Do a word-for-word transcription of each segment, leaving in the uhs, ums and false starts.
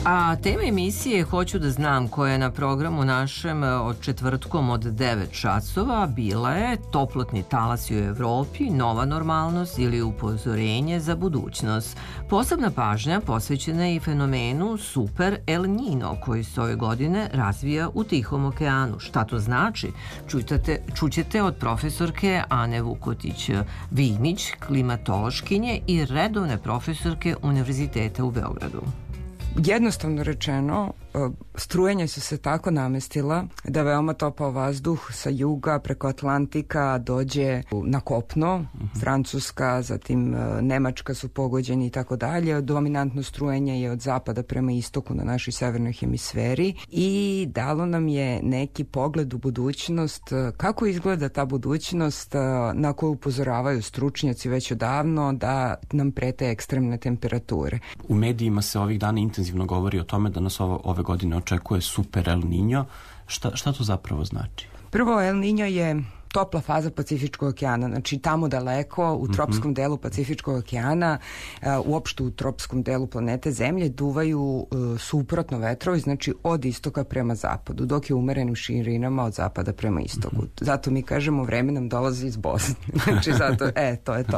A tema emisije Hoću da znam, koja je na programu našem od četvrtkom od devet časova, bila je toplotni talasi u Evropi, nova normalnost ili upozorenje za budućnost. Posebna pažnja posvećena je i fenomenu Super El Niño, koji se ove godine razvija u Tihom okeanu. Šta to znači? Čućete, čućete od profesorke Ane Vukotić-Vinić, klimatološkinje i redovne profesorke Univerziteta u Beogradu. Jednostavno rečeno, strujenja su se tako namestila da veoma topao vazduh sa juga preko Atlantika dođe na kopno, mm-hmm. Francuska, zatim Nemačka su pogođeni i tako dalje. Dominantno strujenje je od zapada prema istoku na našoj severnoj hemisferi i dalo nam je neki pogled u budućnost, kako izgleda ta budućnost na koju upozoravaju stručnjaci već odavno, da nam prete ekstremne temperature. U medijima se ovih dana intenzivno govori o tome da nas ovo, ove godine očekuje Super El Niño. Šta, šta to zapravo znači? Prvo, El Niño je topla faza Pacifičkog okeana, znači tamo daleko u tropskom mm-hmm. delu Pacifičkog okeana, uh, uopšte u tropskom delu planete Zemlje duvaju uh, suprotno vetrovi, znači od istoka prema zapadu, dok je umerenim širinama od zapada prema istoku. Mm-hmm. Zato mi kažemo vreme nam dolazi iz Bosne. Znači zato, e, to je to.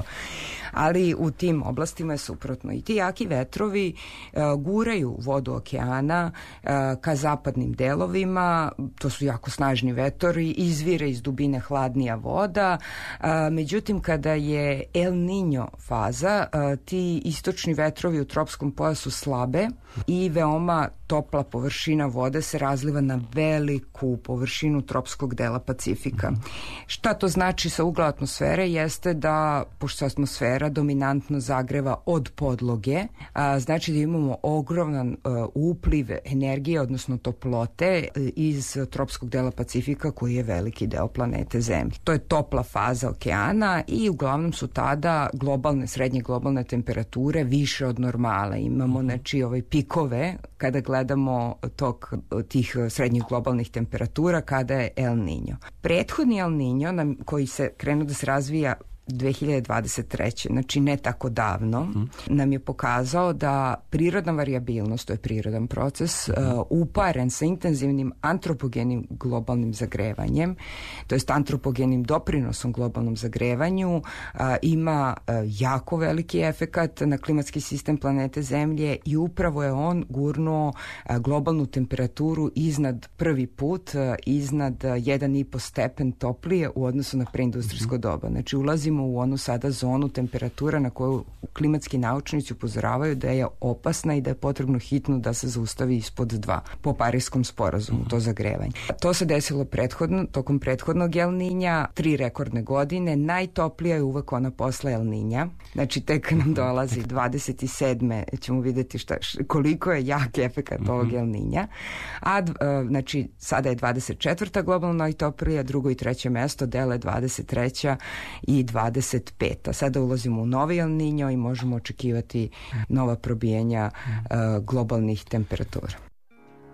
Ali u tim oblastima je suprotno. I ti jaki vetrovi uh, guraju vodu okeana uh, ka zapadnim delovima, to su jako snažni vetori, izvire iz dubine hladnija voda, a, međutim kada je El Niño faza, a, ti istočni vetrovi u tropskom pojasu slabe i veoma topla površina vode se razliva na veliku površinu tropskog dela Pacifika. Šta to znači sa ugla atmosfere? Jeste da, pošto atmosfera dominantno zagreva od podloge, a, znači da imamo ogroman a, upliv energije, odnosno toplote iz tropskog dela Pacifika, koji je veliki deo planete Zemlje. To je topla faza okeana i uglavnom su tada globalne, srednje globalne temperature više od normale. Imamo, znači, ovaj pikove kada gledamo tog, tih srednjih globalnih temperatura kada je El Niño. Prethodni El Niño nam, koji se krenuo da se razvija dve hiljade dvadeset treće. znači ne tako davno, mm. nam je pokazao da prirodna varijabilnost, to je prirodan proces, mm. uh, uparen sa intenzivnim antropogenim globalnim zagrevanjem, to jest antropogenim doprinosom globalnom zagrevanju, uh, ima uh, jako veliki efekat na klimatski sistem planete Zemlje i upravo je on gurnuo uh, globalnu temperaturu iznad prvi put, uh, iznad uh, jedan i po stepen toplije u odnosu na preindustrijsko mm. doba. Znači ulazimo u onu sada zonu temperatura na koju klimatski naučnici upozoravaju da je opasna i da je potrebno hitno da se zaustavi ispod dva po Parijskom sporazumu, mm-hmm. to zagrevanje. To se desilo prethodno, tokom prethodnog El Niña, tri rekordne godine, najtoplija je uvek ona posle El Niña, znači tek nam dolazi dvadeset sedme ćemo videti šta, koliko je jak efekat mm-hmm. ovog El Niña, a znači sada je dvadeset četvrta globalno najtoplija, drugo i treće mesto dele dvadeset treća i dvadeset peta. Sada ulazimo u novi El Niño i možemo očekivati nova probijenja uh, globalnih temperatura.